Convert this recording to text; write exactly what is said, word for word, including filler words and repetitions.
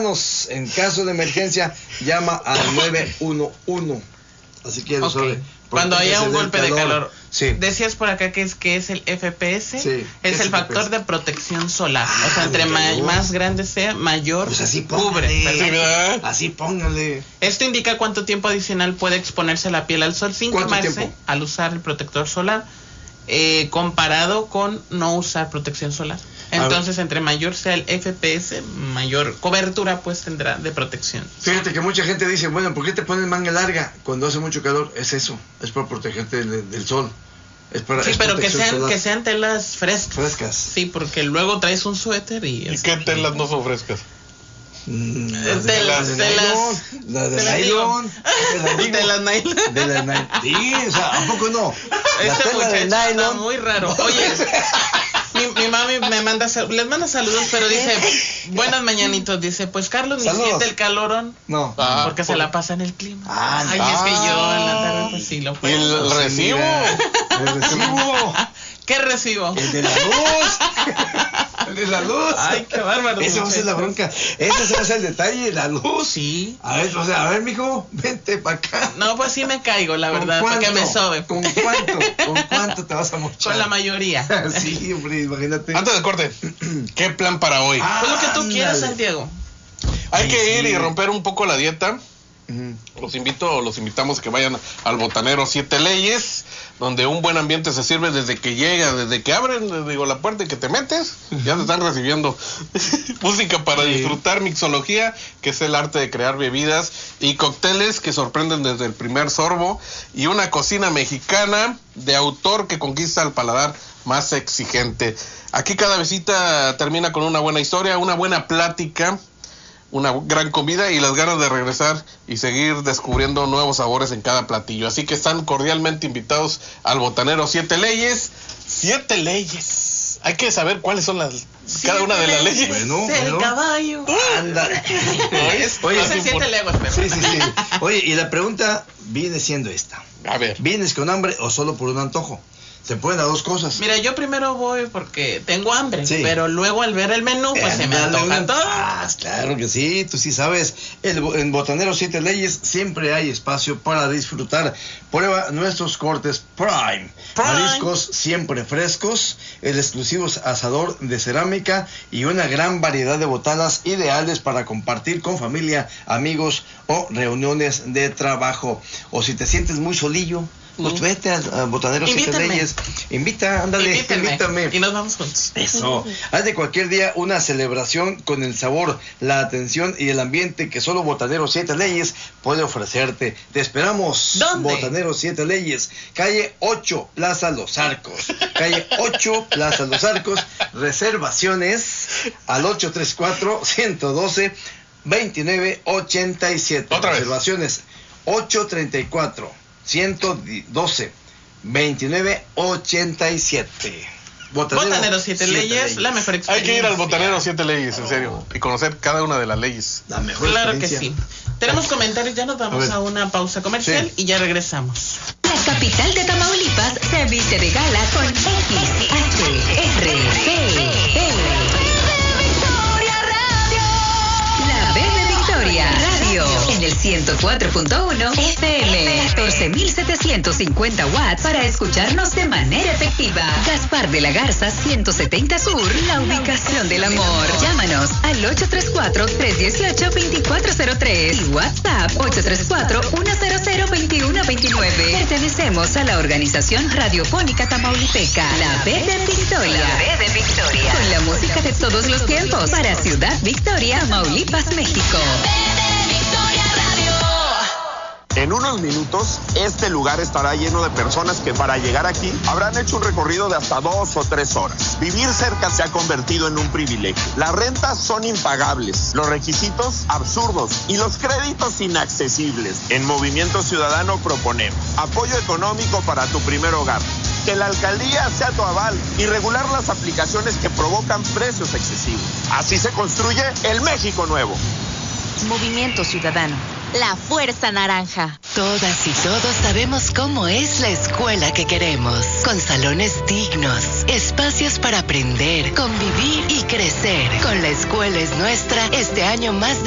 ciudadanos, en caso de emergencia, llama al nueve uno uno. Así que okay. sobre, cuando haya un golpe calor. de calor. Sí. Decías por acá que es que es el F P S, sí. es el factor F P S? De protección solar. Ah, o sea, entre ma- más grande sea, mayor pues así cubre. ¿verdad? Así póngale. Esto indica cuánto tiempo adicional puede exponerse la piel al sol sin quemarse al usar el protector solar, eh, comparado con no usar protección solar. Entonces, entre mayor sea el F P S, mayor cobertura pues tendrá de protección. Fíjate que mucha gente dice, bueno, ¿por qué te pones manga larga cuando hace mucho calor? Es eso, es para protegerte del, del sol. Es para, sí, es pero que sean, que sean telas frescas. Frescas. Sí, porque luego traes un suéter y... ¿Y qué telas no son frescas? Mm, las de las de las la de nylon, de las nylon, de las nylon. Sí, o sea, ¿a poco no? La este tela de nylon está muy raro. Oye, mi, mi mami me manda les manda saludos, pero dice buenas mañanitos, dice pues Carlos ni siente el calorón. No, ah, porque por... se la pasa en el clima. Ah, Ay, ah, es que yo en la tarde pues sí lo puedo. ¿Y el recibo? El recibo. ¿Qué recibo? El de la luz. El de la luz. Ay, qué bárbaro. Esa va a ser la bronca. Ese va a ser el detalle, la luz. Sí. A ver, o sea, a ver, mijo, vente para acá. No, pues sí me caigo, la verdad, para que me sobe. ¿Con cuánto? ¿Con cuánto te vas a mochar? Con la mayoría. Sí, hombre, imagínate. Antes del corte, ¿qué plan para hoy? Ah, pues lo que tú ándale. quieras, Santiago. Hay Ay, que sí. ir y romper un poco la dieta. Uh-huh. Los invito, los invitamos a que vayan al Botanero Siete Leyes, donde un buen ambiente se sirve desde que llega, desde que abren, digo, la puerta y que te metes, ya te están recibiendo música para sí. disfrutar, mixología, que es el arte de crear bebidas, y cócteles que sorprenden desde el primer sorbo, y una cocina mexicana de autor que conquista el paladar más exigente. Aquí cada visita termina con una buena historia, una buena plática, una gran comida y las ganas de regresar y seguir descubriendo nuevos sabores en cada platillo. Así que están cordialmente invitados al Botanero Siete Leyes. Siete leyes. Hay que saber cuáles son las siete cada una de las leyes. Bueno, el bueno. caballo. Anda. Oye, no siete leguas, pero. Sí, sí, sí. Oye, y la pregunta viene siendo esta. A ver. ¿Vienes con hambre o solo por un antojo? Se pueden dar dos cosas. Mira, yo primero voy porque tengo hambre, sí. pero luego al ver el menú, pues eh, se me antoja todo. Ah, claro que sí, tú sí sabes. El, en Botanero Siete Leyes siempre hay espacio para disfrutar. Prueba nuestros cortes Prime. Prime. Mariscos siempre frescos, el exclusivo asador de cerámica y una gran variedad de botanas ideales para compartir con familia, amigos o reuniones de trabajo. O si te sientes muy solillo, pues vete al, al Botanero Siete Leyes. Invita, ándale, Invítame. invítame. Y nos vamos juntos. Eso. Haz de cualquier día una celebración con el sabor, la atención y el ambiente que solo Botanero Siete Leyes puede ofrecerte. Te esperamos. ¿Dónde? Botanero Siete Leyes, calle ocho, Plaza Los Arcos. Calle ocho, Plaza Los Arcos. Reservaciones al ocho tres cuatro, uno uno dos, dos nueve ocho siete. Otra vez. Reservaciones ocho tres cuatro, uno uno dos, dos nueve ocho siete. Botanero, Botanero Siete, siete leyes, leyes, la mejor experiencia. Hay que ir al Botanero Siete Leyes, en serio, y conocer cada una de las leyes. La mejor Claro que sí. Tenemos comentarios, ya nos vamos a, a una pausa comercial sí. y ya regresamos. La capital de Tamaulipas se viste de gala con X H R P L. La B de Victoria Radio en el ciento cuatro punto uno F M, catorce mil setecientos cincuenta watts para escucharnos de manera efectiva. Gaspar de la Garza ciento setenta Sur, la ubicación del amor. Llámanos al ocho tres cuatro, tres uno ocho, dos cuatro cero tres y WhatsApp ocho tres cuatro, uno cero cero, dos uno dos nueve. Pertenecemos a la organización radiofónica tamaulipeca, la B de Victoria. La B de Victoria. Con la música de todos los tiempos para Ciudad Victoria, Tamaulipas, México. En unos minutos, este lugar estará lleno de personas que para llegar aquí habrán hecho un recorrido de hasta dos o tres horas. Vivir cerca se ha convertido en un privilegio. Las rentas son impagables, los requisitos absurdos y los créditos inaccesibles. En Movimiento Ciudadano proponemos apoyo económico para tu primer hogar, que la alcaldía sea tu aval y regular las aplicaciones que provocan precios excesivos. Así se construye el México nuevo. Movimiento Ciudadano. La Fuerza Naranja. Todas y todos sabemos cómo es la escuela que queremos. Con salones dignos, espacios para aprender, convivir y crecer. Con La Escuela Es Nuestra, este año más de